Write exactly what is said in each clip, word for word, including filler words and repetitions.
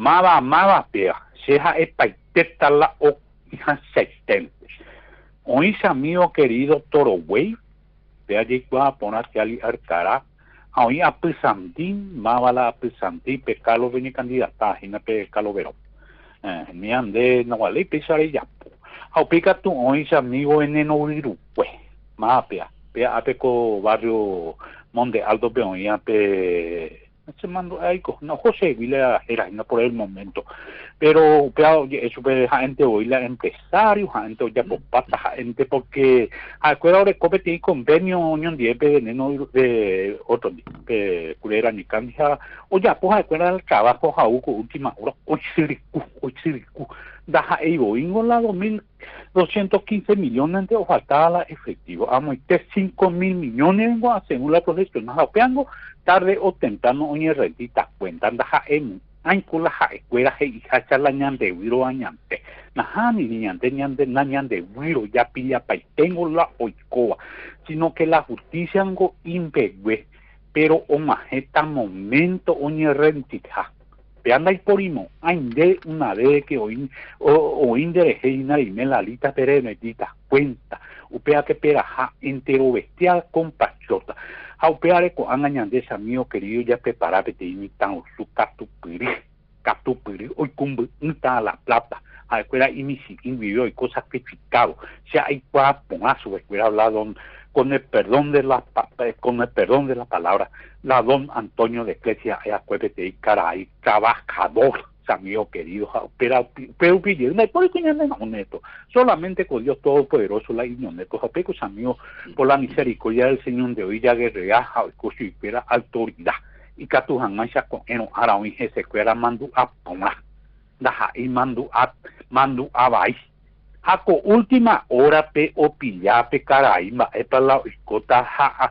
mava mava pea seja epaiteta la o hija setente hoy amigo querido Toro Güey pea llegó a ponerse ali arcara hoy a pesantín mava la pesantín pecalo veni candidata hina pecalo vero eh ni ande no vale pisare ya au pica tu hoy amigo en no viru pues mapea pea apeco barrio Monte Alto peón ya pe se mandó ahí no José Vila era no por el momento pero pero eso pues gente hoy la empresario gente ya por pata gente porque acuerdo de competir convenio unión de veneno de otro que culera ni cancha o ya pues acuerdo el trabajo a última hora hoy siricu hoy siricu da ahí voy en la dos mil doscientos quince millones de faltaba la efectivo amo y cinco mil millones según la proyección no peango tarde o temprano oye rentita cuentan da em ancula ja escuela he hija chalañan de wiro añante naja ni niñante ñante nañan de wiro ya pilla pa tengo la oicoa sino que la justicia ango impegue pero o majeta momento oye rentita peanda y porimo ande una vez que hoy o o inde heina y melalita perenetita cuenta upea que pera ja entero bestial con pachota aupeare con angañandes amigo querido ya preparate te imitan su catupiri catupiri hoy cumbe unta la plata a escuela y mi siquín vivió y cosas sacrificado ya hay para poner su escuela hablado con el perdón de la con el perdón de la palabra la don Antonio de Iglesia acuérdate y caray trabajador amigo querido pero pero pide no puede tener honesto solamente con Dios todopoderoso la ignoneto japecos amigos por la misericordia del Señor de hoy ya guerrea y espera autoridad y que tu jangacha con eno ara hoy se escuela mandu a pomar da y mandu a mandu a vai Jaco última hora pe o pilla pe caraíba es para la escota ja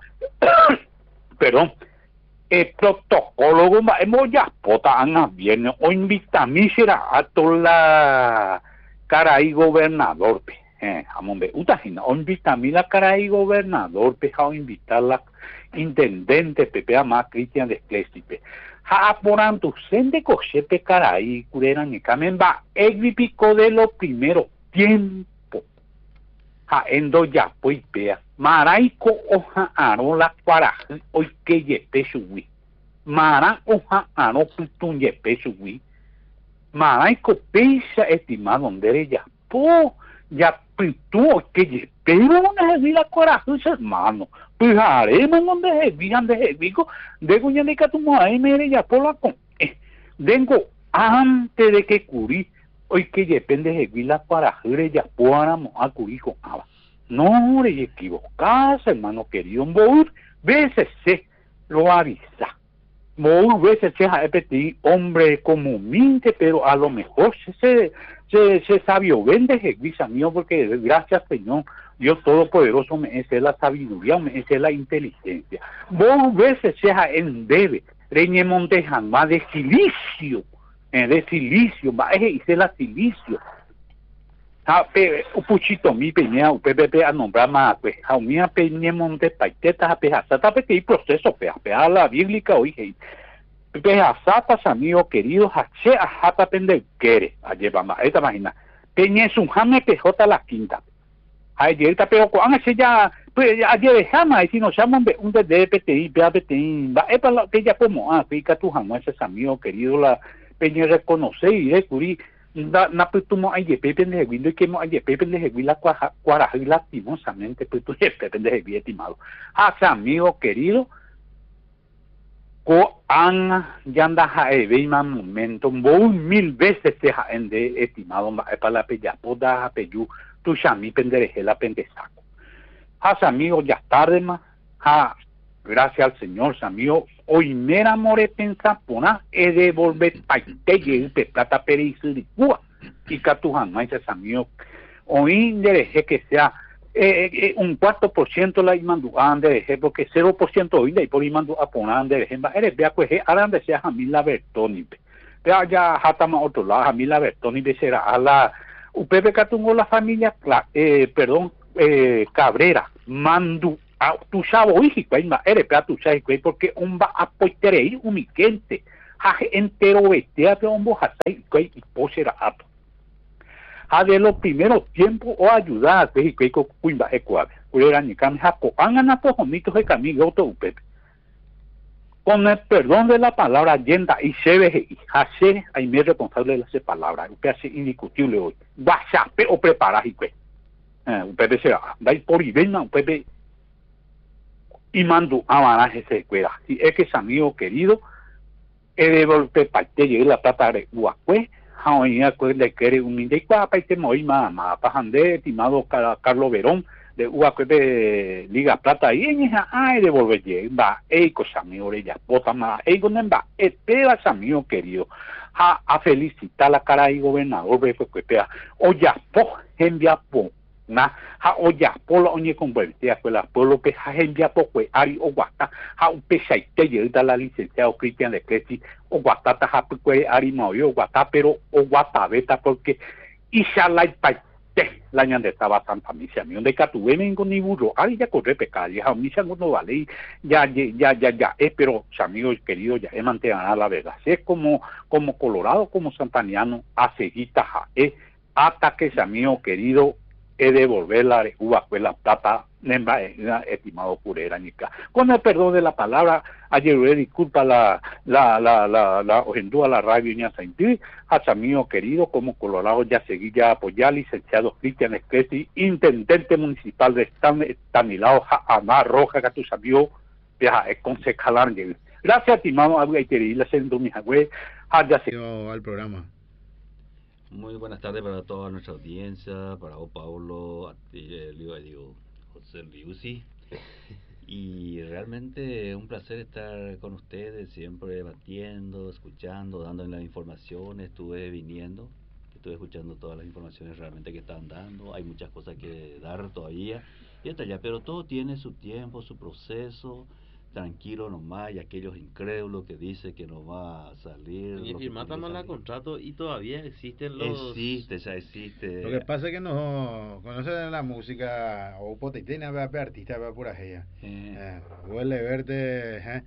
perdón el protocolo hemos ya pota anga viene o invita a mí será a toda la caray gobernador pe eh amon be utahina o invita a mí la caray gobernador pe ja invitar la intendente pepe ama Cristian de Clestipe ja poran tu sende coche pe caray curera ni camen va egripico de lo primero tiempo ja endo ya pues pea maraico oja aro la para hoy que yepe suwi mara oja aro putun yepe suwi maraico pesa estimado donde ya po ya pitu que yepe no es la coraje hermano pues haremos donde es vian de vigo de guñanica tu moai mere ya por la con vengo antes de que curí hoy que depende de Vila para jure ya podamos a curico aba no le equivocas hermano querido Mour veces se lo avisa Mour veces se repetí hombre comúnmente pero a lo mejor se se se, se sabio vende Jesucristo mío porque gracias Señor Dios todopoderoso me es la sabiduría me es la inteligencia Mour veces se en debe reñe montejan más de silicio Eh, de silicio, va a hice la silicio. Ha pe un puchito mi peña, P P P a nombrar más, pues a mi peña monte paiteta a pejasata, porque hay proceso, pe a la bíblica oye. Pejasata, amigo querido, hache a jata pende quiere, a llevar más, esta imagina. Peña es un jame pejota la quinta. Ayer está pero cuando se ya pues ayer jama y si nos llaman un de D P T I, P A P T I, va es para la que ya como ah, pica tu jamás ese amigo querido la peña reconocer y descubrir na na pues tú mo ayer pepe de vindo y que mo ayer pepe de la cuaja cuaraja y lastimosamente pues tú pepe de bien estimado ah amigo querido ko an yanda ha e ve man momento mil veces se ha ende estimado para la pella poda peyu tu chami pendereje la pendesaco ah amigo ya tarde más ah gracias al Señor amigo hoy mera more pensa pona e devolver paite y pe plata perisu de Cuba y catujan más amigo hoy dereje que sea eh, eh, un cuatro por ciento la imandu ande porque cero por ciento hoy de por imandu a poner dereje va eres vea pues arande sea a mí la Bertoni vea ya hatama otro lado a mí la Bertoni de será a la upb catungo la familia eh, perdón eh, Cabrera mandu a tu chavo hijo pues eres vea tu chavo porque un va a poiterei un miquente Haje entero bestia de hombo hasai que y posera ato. Ha de los primeros tiempos o ayudar a que que cuimba ecuave. Urera ni cam jaco angan a todos mitos de camino otro upepe. Con el perdón de la palabra yenda y se ve y hace hay me responsable de esa palabra, que hace indiscutible hoy. Guachape o preparar y que. Eh, upepe se va. Dai por y venga upepe y mando a baraje se escuela. Si es que es amigo querido, he de volver parte de la plata de Uacue, Jaoña le quiere un indicua parte muy más, más pajande, estimado Carlos Verón, de Uacue de Liga Plata, y en esa hay de volver va, ey cosa mi orella, bota más, ey con va, espera amigo querido, a, a felicitar la cara y gobernador, ve que pea, oya, po, envia po. Na ha oya polo oñe convertía fue la pueblo que ha envia poco ari o guata ha un pesaite yelda la licenciado Cristian de Clesi o guatata ha puque ari maoyo guata pero o guata beta porque isha la paite la ñande estaba santa misa mi donde catuve vengo ni burro ari ya corre pecado ya misa no vale ya ya ya ya es pero amigos queridos ya he mantener la verdad es como como colorado como santaniano a seguita ja eh hasta que amigo querido he de volver la uva pues la plata nemba estimado Curera Nica. Con el perdón de la palabra, ayer le disculpa la la la la la ojendúa la radio ña sentí, hasta mío querido como Colorado ya seguí ya apoyar licenciado Cristian Esclesi, intendente municipal de Tanilao, Amar Roja, que tu sabio, ya es concejalar. Gracias, estimado Abu Gaiteri, la sendo mi jagüe, ya se al programa. Muy buenas tardes para toda nuestra audiencia, para vos, Pablo, a ti, digo, digo, José Liusi. Y realmente un placer estar con ustedes, siempre debatiendo, escuchando, dando las informaciones. Estuve viniendo, estuve escuchando todas las informaciones realmente que están dando. Hay muchas cosas que dar todavía y hasta allá, pero todo tiene su tiempo, su proceso. Tranquilo nomás, y aquellos incrédulos que dicen que no va a salir. Y firmamos el contrato y todavía existen los... Existe, ya existe. Lo que pasa es que no conocen la música o potetina, ve artista, ve pura ella. Eh, huele verte eh,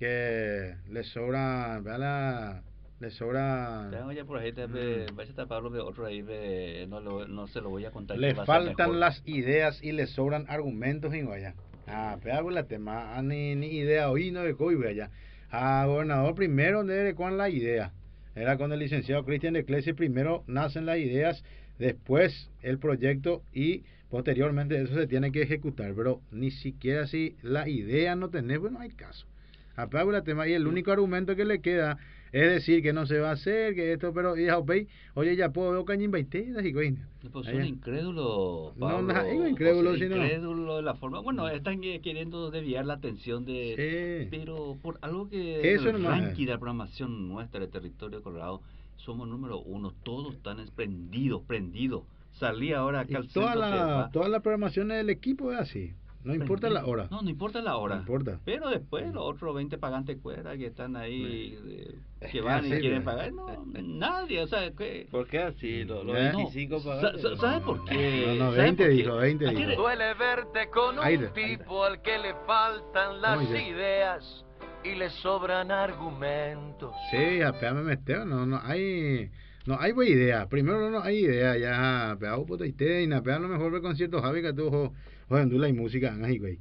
que le sobran, vea la... Le sobra. Tengo ya por ahí, te mm. vaya a taparlo de otro ahí, ve, no, lo, no se lo voy a contar. Le faltan las ideas y le sobran argumentos y vaya. Ah, pero la tema, ah, ni, ni idea hoy no de coy allá. Ah, gobernador primero de con la idea. Era con el licenciado Cristian de Clesi, primero nacen las ideas, después el proyecto y posteriormente eso se tiene que ejecutar, pero ni siquiera si la idea no tenés, bueno, hay caso. Apago la tema y el único argumento que le queda es decir que no se va a hacer, que esto, pero ya, oye, ya puedo ver cañín baitedas y coño. Pues son incrédulos, no, no, digo incrédulos, sino incrédulos de la forma, bueno, están queriendo desviar la atención de, sí. Pero por algo que eso el ranking de la programación nuestra del territorio de Colorado, somos número uno, todos están prendidos, prendidos. Salí ahora acá al toda la, toda la programación del equipo es así. No importa la hora. No, no importa la hora. No importa. Pero después los otros veinte pagantes cuera que están ahí, eh, que van y quieren pagar, no, nadie, o sea, ¿qué? ¿Por qué así? Los, los veinticinco no, pagantes. ¿Sabes sabe por qué? No, no, veinte dijo, veinte dijo. Duele verte con un aire, tipo aire. Al que le faltan las no, ideas y le sobran argumentos. Sí, apenas me meteo, no, no hay... No hay buena idea. Primero no hay idea. Ya, peado puta y te, y na peado lo mejor ver conciertos Javi que tú jodendula y música, ahí güey.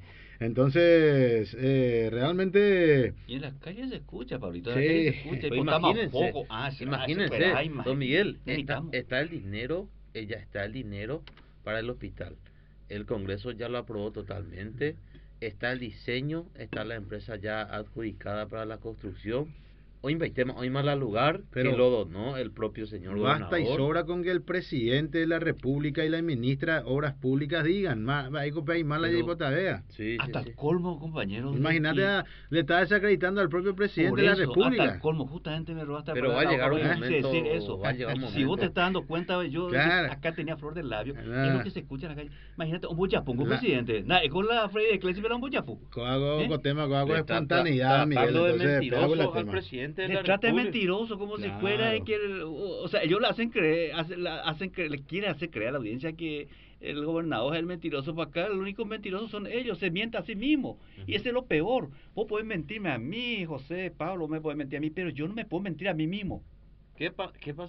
Entonces, eh, realmente. Y en las calles se escucha, Pablito. Sí. Se escucha. Pues imagínense, poco. Ah, sí, imagínense, ah, sí, don Miguel, está, está el dinero, ya está el dinero para el hospital. El Congreso ya lo aprobó totalmente. Está el diseño, está la empresa ya adjudicada para la construcción. Hoy invertimos, hoy más al lugar, pero que lo donó el propio señor basta gobernador. Y sobra con que el presidente de la República y la ministra de Obras Públicas digan, más hay que pedir más la hipotavea. Sí, hasta sí, el colmo, compañeros. Imagínate, a, le está desacreditando al propio presidente eso, de la República. Hasta el colmo, justamente me robaste. Pero va a llegar un momento. Decir eso. Va a llegar un si momento. vos te estás dando cuenta, yo claro. acá tenía flor del labio, claro. es lo que se escucha en la calle. Imagínate, un boyapungo presidente. Nah, con la Freddy de Clesi, pero un boyapu. Coago, con tema, coago espontaneidad, Miguel. Entonces, al presidente. presidente de Le la trata de República. mentiroso como si Claro. fuera de que el- o, o sea, ellos le hacen creer, hacen, la- hacen creer, le quieren hacer creer a la audiencia que el gobernador es el mentiroso. Para acá, los únicos mentirosos son ellos, se miente a sí mismo. Y ese es lo peor. Vos podés mentirme a mí, José, Pablo, me podés mentir a mí, pero yo no me puedo mentir a mí mismo. ¿Qué, pa- qué